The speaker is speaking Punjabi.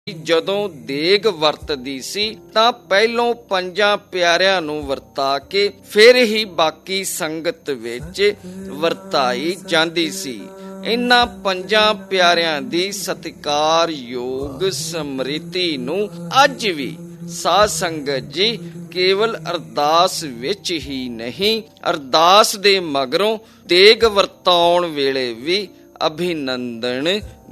ਜਦੋਂ ਦੇਗ ਵਰਤਦੀ ਸੀ ਤਾਂ ਪਹਿਲੋਂ ਪੰਜਾਂ ਪਿਆਰਿਆਂ ਨੂੰ ਵਰਤਾ ਕੇ ਫਿਰ ਹੀ ਬਾਕੀ ਸੰਗਤ ਵਿੱਚ ਵਰਤਾਈ ਜਾਂਦੀ ਸੀ। ਇਨ੍ਹਾਂ ਪੰਜਾਂ ਪਿਆਰਿਆਂ ਦੀ ਸਤਿਕਾਰਯੋਗ ਸਮ੍ਰਿਤੀ ਨੂੰ ਅੱਜ ਵੀ ਸਾਧ ਸੰਗਤ ਜੀ ਕੇਵਲ ਅਰਦਾਸ ਵਿੱਚ ਹੀ ਨਹੀਂ, ਅਰਦਾਸ ਦੇ ਮਗਰੋਂ ਦੇਗ ਵਰਤਾਉਣ ਵੇਲੇ ਵੀ ਅਭਿਨੰਦਨ